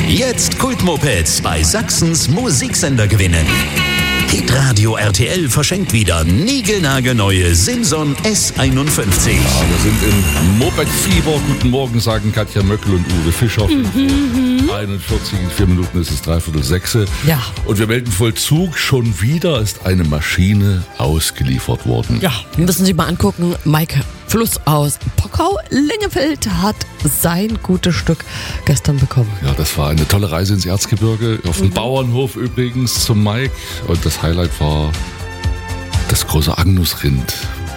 Jetzt Kultmopeds bei Sachsens Musiksender gewinnen. Hitradio RTL verschenkt wieder niegelnagelneue Simson S51. Ja, wir sind im Moped-Fieber. Guten Morgen, sagen Katja Möckel und Uwe Fischer. 41, in 4 Minuten ist es 5:45. Ja. Und wir melden Vollzug. Schon wieder ist eine Maschine ausgeliefert worden. Ja, müssen Sie mal angucken. Mike Fluss aus Pockau-Lingefeld hat sein gutes Stück gestern bekommen. Ja, das war eine tolle Reise ins Erzgebirge. Auf dem Bauernhof übrigens zum Mike. Und das Highlight war das große Agnusrind.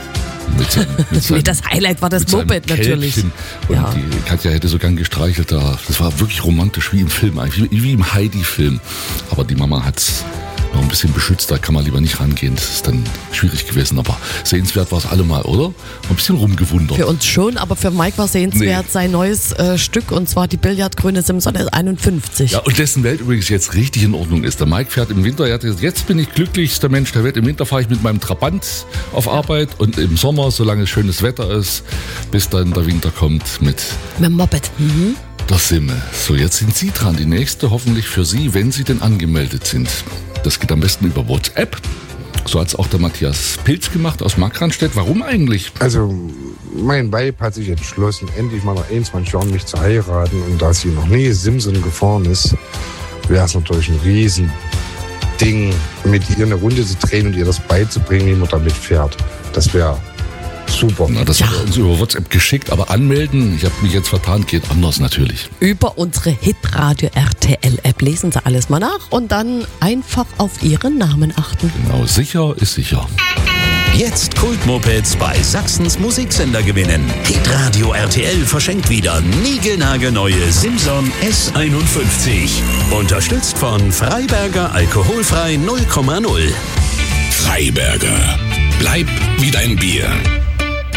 Nee, das Highlight war das Moped natürlich. Und Ja. die Katja hätte so gern gestreichelt da. Das war wirklich romantisch, wie im Film eigentlich, wie im Heidi-Film. Aber die Mama hat's noch ein bisschen beschützt, da kann man lieber nicht rangehen. Das ist dann schwierig gewesen, aber sehenswert war es allemal, oder? Ein bisschen rumgewundert. Für uns schon, aber für Mike war sehenswert sein neues Stück, und zwar die Billardgrüne Simson S51. Ja, und dessen Welt übrigens jetzt richtig in Ordnung ist. Der Mike fährt im Winter, er hat gesagt, jetzt bin ich glücklichster Mensch der Welt. Im Winter fahre ich mit meinem Trabant auf Arbeit und im Sommer, solange es schönes Wetter ist, bis dann der Winter kommt mit dem Moped. der Simme. So, jetzt sind Sie dran. Die nächste hoffentlich für Sie, wenn Sie denn angemeldet sind. Das geht am besten über WhatsApp. So hat es auch der Matthias Pilz gemacht aus Markranstädt. Warum eigentlich? Also, mein Weib hat sich entschlossen, endlich mal nach 21 Jahren mich zu heiraten. Und da sie noch nie Simson gefahren ist, wäre es natürlich ein Riesending, mit ihr eine Runde zu drehen und ihr das beizubringen, wie man damit fährt. Das wäre super. Na, das hat er uns über WhatsApp geschickt, aber anmelden, ich habe mich jetzt vertan, geht anders natürlich. Über unsere Hitradio RTL App lesen Sie alles mal nach und dann einfach auf Ihren Namen achten. Genau, sicher ist sicher. Jetzt Kultmopeds bei Sachsens Musiksender gewinnen. Hitradio RTL verschenkt wieder niegelnagelneue Simson S51. Unterstützt von Freiberger Alkoholfrei 0,0. Freiberger. Bleib wie dein Bier.